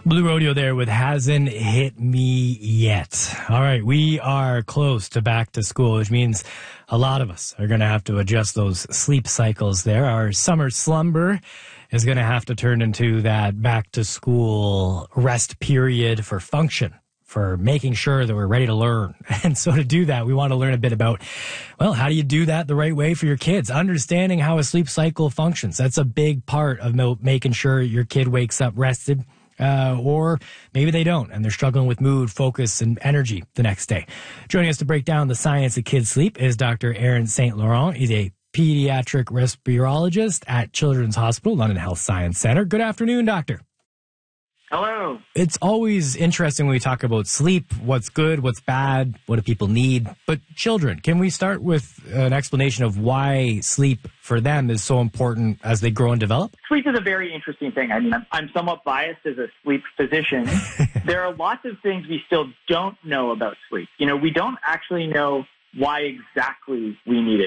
Blue Rodeo there with Hasn't Hit Me Yet. All right, we are close to back to school, which means a lot of us are going to have to adjust those sleep cycles there. Our summer slumber is going to have to turn into that back to school rest period for function, for making sure that we're ready to learn. And so to do that, we want to learn a bit about, well, how do you do that the right way for your kids? Understanding how a sleep cycle functions. That's a big part of making sure your kid wakes up rested. Or maybe they don't, and they're struggling with mood, focus, and energy the next day. Joining us to break down the science of kids' sleep is Dr. Aaron St. Laurent. He's a pediatric respirologist at Children's Hospital, London Health Science Centre. Good afternoon, doctor. Hello. It's always interesting when we talk about sleep, what's good, what's bad, what do people need. But children, can we start with an explanation of why sleep for them is so important as they grow and develop? Sleep is a very interesting thing. I mean, I'm somewhat biased as a sleep physician. There are lots of things we still don't know about sleep. You know, we don't actually know why exactly we need it.